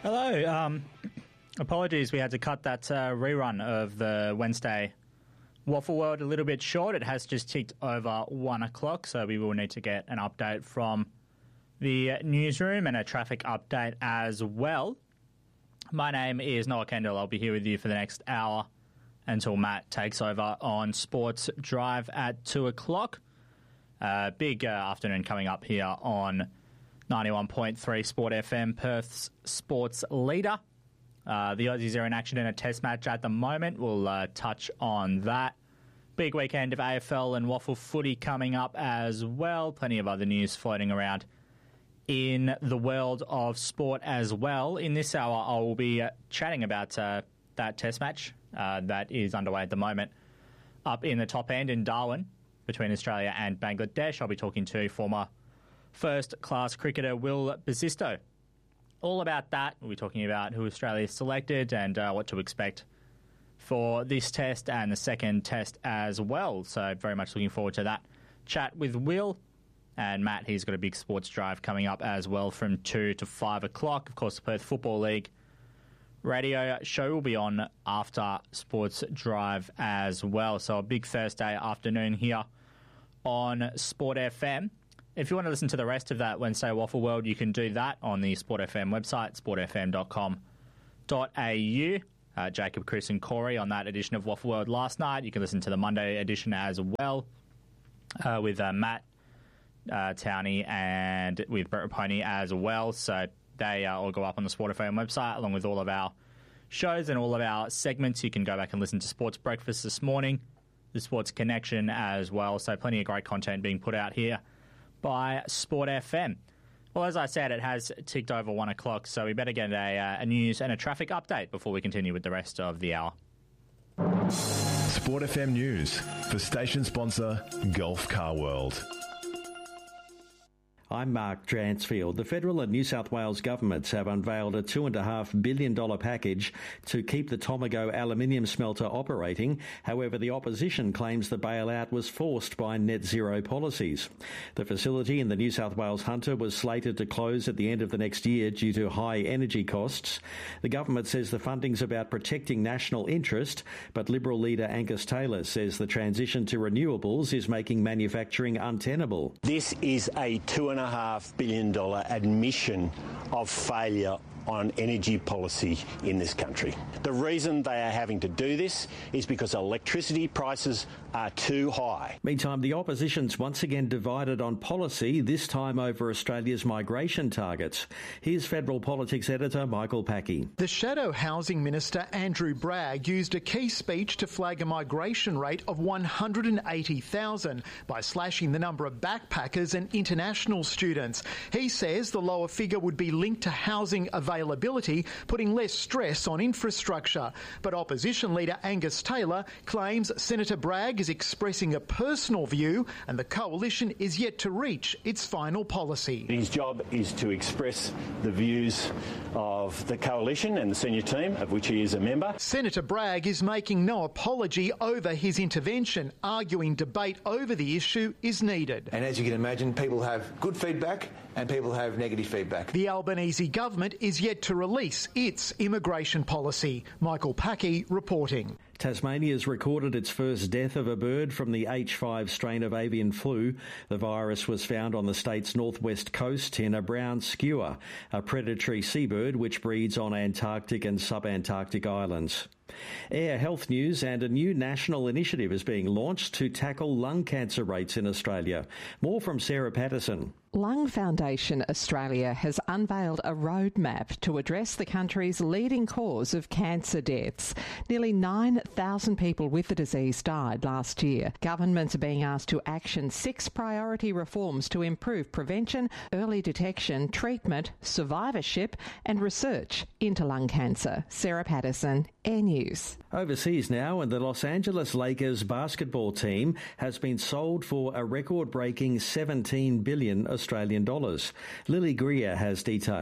Hello. Apologies, we had to cut that rerun of the Wednesday Waffle World a little bit short. It has just ticked over 1 o'clock, so we will need to get an update from the newsroom and a traffic update as well. My name is Noah Kendall. I'll be here with you for the next hour until Matt takes over on Sports Drive at 2 o'clock. Big afternoon coming up here on 91.3 Sport FM, Perth's sports leader. The Aussies are in action in a test match at the moment. We'll touch on that. Big weekend of AFL and waffle footy coming up as well. Plenty of other news floating around in the world of sport as well. In this hour, I will be chatting about that test match that is underway at the moment up in the top end in Darwin between Australia and Bangladesh. I'll be talking to former first-class cricketer Will Basisto. All about that. We'll be talking about who Australia selected and what to expect for this test and the second test as well. So very much looking forward to that chat with Will. And Matt, he's got a big sports drive coming up as well from 2 to 5 o'clock. Of course, the Perth Football League radio show will be on after Sports Drive as well. So a big Thursday afternoon here on Sport FM. If you want to listen to the rest of that Wednesday Waffle World, you can do that on the Sport FM website, sportfm.com.au. Jacob, Chris and Corey on that edition of Waffle World last night. You can listen to the Monday edition as well with Matt Towney and with Brett Raponi as well. So they all go up on the Sport FM website along with all of our shows and all of our segments. You can go back and listen to Sports Breakfast this morning, the Sports Connection as well. So plenty of great content being put out here by Sport FM. Well, as I said, it has ticked over 1 o'clock, so we better get a news and a traffic update before we continue with the rest of the hour. Sport FM News for station sponsor Gulf Car World. I'm Mark Dransfield. The federal and New South Wales governments have unveiled a $2.5 billion package to keep the Tomago aluminium smelter operating. However, the opposition claims the bailout was forced by net zero policies. The facility in the New South Wales Hunter was slated to close at the end of the next year due to high energy costs. The government says the funding's about protecting national interest, but Liberal leader Angus Taylor says the transition to renewables is making manufacturing untenable. This is a $2.5 billion admission of failure on energy policy in this country. The reason they are having to do this is because electricity prices are too high. Meantime, the opposition's once again divided on policy, this time over Australia's migration targets. Here's Federal Politics editor Michael Packey. The Shadow Housing Minister Andrew Bragg used a key speech to flag a migration rate of 180,000 by slashing the number of backpackers and international students. He says the lower figure would be linked to housing availability, putting less stress on infrastructure. But opposition leader Angus Taylor claims Senator Bragg is expressing a personal view and the coalition is yet to reach its final policy. His job is to express the views of the coalition and the senior team, of which he is a member. Senator Bragg is making no apology over his intervention, arguing debate over the issue is needed. And as you can imagine, people have good feedback and people have negative feedback. The Albanese government is yet to release its immigration policy. Michael Packey reporting. Tasmania's recorded its first death of a bird from the H5 strain of avian flu. The virus was found on the state's northwest coast in a brown skua, a predatory seabird which breeds on Antarctic and subantarctic islands. Air health news, and a new national initiative is being launched to tackle lung cancer rates in Australia. More from Sarah Patterson. Lung Foundation Australia has unveiled a roadmap to address the country's leading cause of cancer deaths. Nearly 9,000 people with the disease died last year. Governments are being asked to action 6 priority reforms to improve prevention, early detection, treatment, survivorship and research into lung cancer. Sarah Patterson, Air News. Overseas now, and the Los Angeles Lakers basketball team has been sold for a record-breaking $17 billion Australian dollars. Lily Greer has details.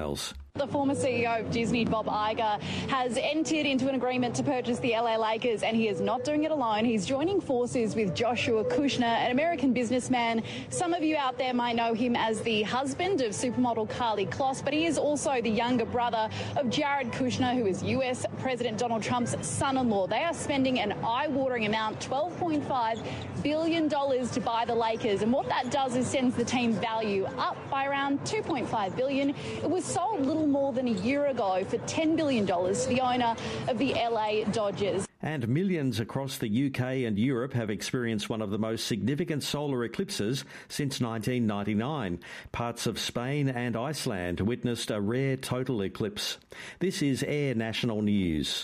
The former CEO of Disney, Bob Iger, has entered into an agreement to purchase the LA Lakers, and he is not doing it alone. He's joining forces with Joshua Kushner, an American businessman. Some of you out there might know him as the husband of supermodel Karlie Kloss, but he is also the younger brother of Jared Kushner, who is US President Donald Trump's son-in-law. They are spending an eye-watering amount, $12.5 billion to buy the Lakers, and what that does is sends the team value up by around $2.5 billion. It was sold little more than a year ago for $10 billion to the owner of the LA Dodgers. And millions across the UK and Europe have experienced one of the most significant solar eclipses since 1999. Parts of Spain and Iceland witnessed a rare total eclipse. This is Air National News.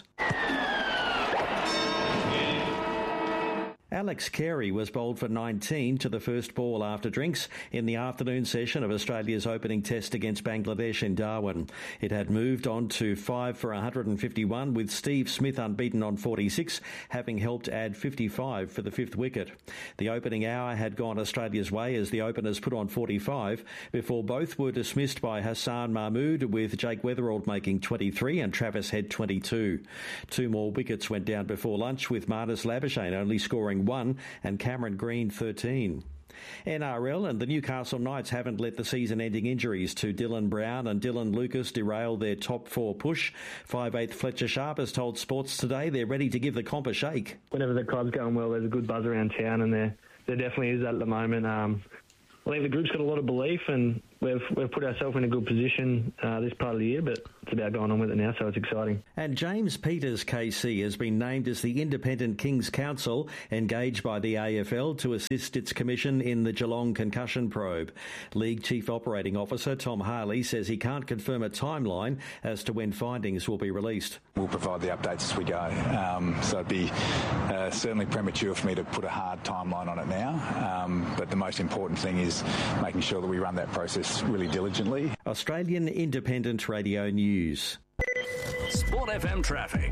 Alex Carey was bowled for 19 to the first ball after drinks in the afternoon session of Australia's opening test against Bangladesh in Darwin. It had moved on to 5 for 151 with Steve Smith unbeaten on 46, having helped add 55 for the fifth wicket. The opening hour had gone Australia's way as the openers put on 45 before both were dismissed by Hassan Mahmood, with Jake Weatherald making 23 and Travis Head 22. Two more wickets went down before lunch, with Marnus Labuschagne only scoring 1 and Cameron Green 13. NRL and the Newcastle Knights haven't let the season-ending injuries to Dylan Brown and Dylan Lucas derail their top four push. 5'8" Fletcher Sharp has told Sports Today they're ready to give the comp a shake. Whenever the club's going well, there's a good buzz around town, and there definitely is that at the moment. I think the group's got a lot of belief, and we've put ourselves in a good position this part of the year, but it's about going on with it now, so it's exciting. And James Peters KC has been named as the independent King's Counsel engaged by the AFL to assist its commission in the Geelong concussion probe. League Chief Operating Officer Tom Harley says he can't confirm a timeline as to when findings will be released. We'll provide the updates as we go, so it'd be certainly premature for me to put a hard timeline on it now, but the most important thing is making sure that we run that process really diligently. Australian Independent Radio News. Sport FM traffic.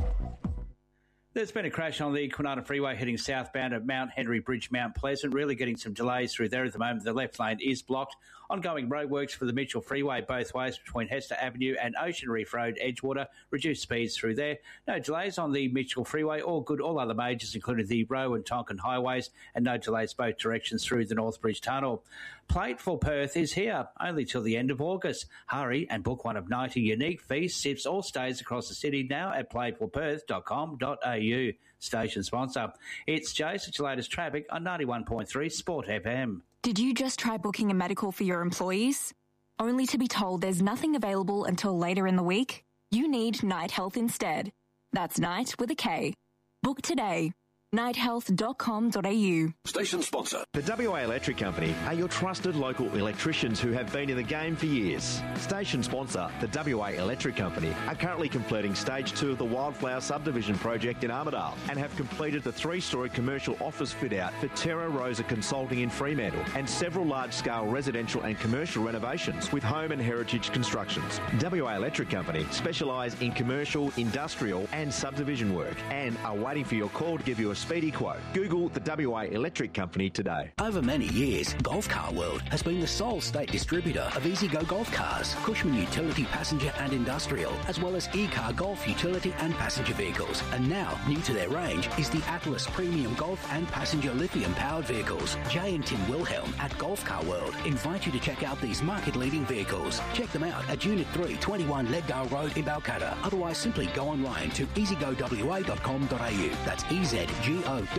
There's been a crash on the Kwinana Freeway heading southbound at Mount Henry Bridge, Mount Pleasant. Really getting some delays through there at the moment. The left lane is blocked. Ongoing roadworks for the Mitchell Freeway both ways between Hester Avenue and Ocean Reef Road, Edgewater. Reduced speeds through there. No delays on the Mitchell Freeway. All good. All other majors, including the Roe and Tonkin highways, and no delays both directions through the Northbridge Tunnel. Plate for Perth is here, only till the end of August. Hurry and book one of 90 unique feasts, sips or stays across the city now at plateforperth.com.au. Station sponsor. It's Jace at your latest traffic on 91.3 Sport FM. Did you just try booking a medical for your employees, only to be told there's nothing available until later in the week? You need Night Health instead. That's Night with a K. Book today. nighthealth.com.au. Station sponsor. The WA Electric Company are your trusted local electricians who have been in the game for years. Station sponsor, the WA Electric Company, are currently completing Stage 2 of the Wildflower Subdivision project in Armidale and have completed the 3-storey commercial office fit-out for Terra Rosa Consulting in Fremantle and several large-scale residential and commercial renovations with Home and Heritage Constructions. WA Electric Company specialise in commercial, industrial and subdivision work and are waiting for your call to give you a speedy quote. Google the WA Electric Company today. Over many years, Golf Car World has been the sole state distributor of EasyGo golf cars, Cushman utility passenger and industrial, as well as E-Car Golf utility and passenger vehicles. And now, new to their range is the Atlas Premium Golf and passenger lithium-powered vehicles. Jay and Tim Wilhelm at Golf Car World invite you to check out these market-leading vehicles. Check them out at Unit 3, 21 Leaddale Road in Balcatta. Otherwise, simply go online to easygowa.com.au. That's EZGOWA.com.au.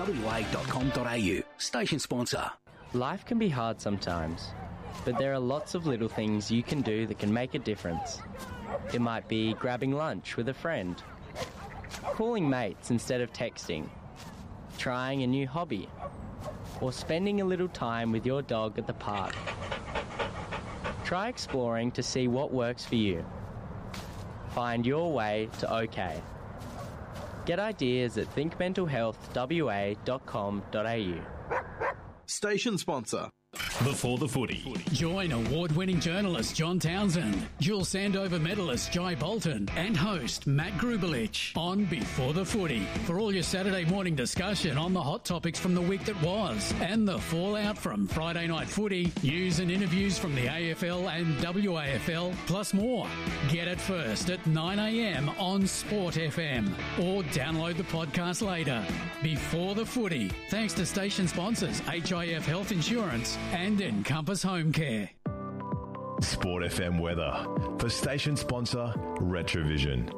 Station sponsor. Life can be hard sometimes, but there are lots of little things you can do that can make a difference. It might be grabbing lunch with a friend, calling mates instead of texting, trying a new hobby, or spending a little time with your dog at the park. Try exploring to see what works for you. Find your way to OK. Get ideas at thinkmentalhealthwa.com.au. Station sponsor. Before the Footy. Join award-winning journalist John Townsend, dual Sandover medalist Jai Bolton, and host Matt Grubelich on Before the Footy for all your Saturday morning discussion on the hot topics from the week that was and the fallout from Friday night footy, news and interviews from the AFL and WAFL, plus more. Get it first at 9 a.m. on Sport FM or download the podcast later. Before the Footy, thanks to station sponsors HIF Health Insurance and Encompass Home Care. Sport FM weather for station sponsor Retrovision.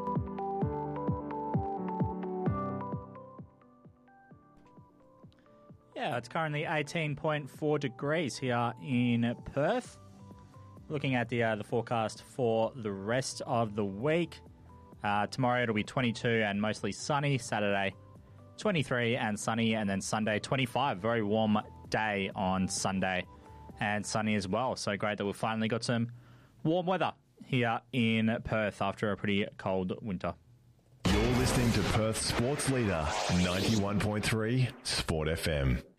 Yeah, it's currently 18.4 degrees here in Perth. Looking at the forecast for the rest of the week. Tomorrow it'll be 22 and mostly sunny. Saturday 23 and sunny, and then Sunday 25. Very warm day on Sunday and sunny as well. So great that we've finally got some warm weather here in Perth after a pretty cold winter. You're listening to Perth Sports Leader 91.3 Sport FM.